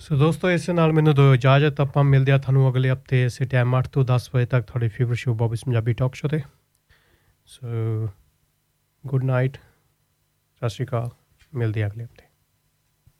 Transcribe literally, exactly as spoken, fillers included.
ਸੋ ਦੋਸਤੋ ਇਸ ਨਾਲ ਮੈਨੂੰ ਦਿਓ ਇਜਾਜ਼ਤ। ਆਪਾਂ ਮਿਲਦੇ ਆ ਤੁਹਾਨੂੰ ਅਗਲੇ ਹਫ਼ਤੇ ਇਸੇ ਟਾਈਮ ਅੱਠ ਤੋਂ ਦਸ ਵਜੇ ਤੱਕ ਤੁਹਾਡੇ favourite show ਬੌਬੀਜ਼ Punjabi talk show 'ਤੇ। ਸੋ ਗੁੱਡ ਨਾਈਟ, ਸਤਿ ਸ਼੍ਰੀ ਅਕਾਲ, ਮਿਲਦੇ ਆ ਅਗਲੇ ਹਫ਼ਤੇ।